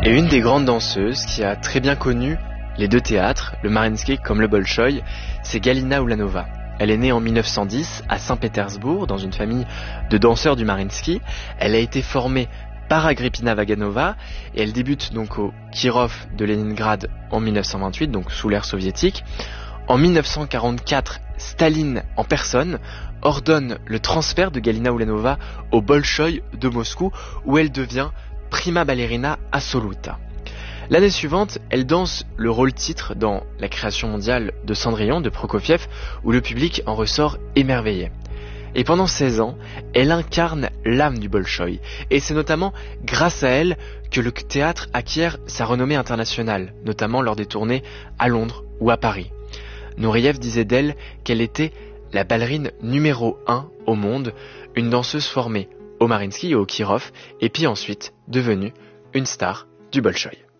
Et une des grandes danseuses qui a très bien connu les deux théâtres, le Mariinsky comme le Bolchoï, c'est Galina Ulanova. Elle est née en 1910 à Saint-Pétersbourg dans une famille de danseurs du Mariinsky. Elle a été formée par Agrippina Vaganova et elle débute donc au Kirov de Leningrad en 1928, donc sous l'ère soviétique. En 1944, Staline en personne ordonne le transfert de Galina Ulanova au Bolchoï de Moscou où elle devient prima ballerina assoluta. L'année suivante, elle danse le rôle-titre dans La création mondiale de Cendrillon de Prokofiev, où le public en ressort émerveillé. Et pendant 16 ans, elle incarne l'âme du Bolchoï, et c'est notamment grâce à elle que le théâtre acquiert sa renommée internationale, notamment lors des tournées à Londres ou à Paris. Nureyev disait d'elle qu'elle était la ballerine numéro 1 au monde, une danseuse formée au Mariinsky et au Kirov, et puis ensuite devenue une star du Bolchoï.